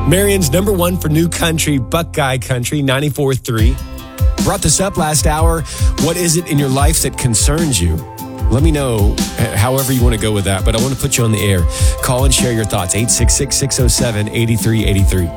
Marion's number one for new country, Buckeye Country, 94.3. Brought this up last hour. What is it in your life that concerns you? Let me know however you want to go with that, but I want to put you on the air. Call and share your thoughts, 866-607-8383.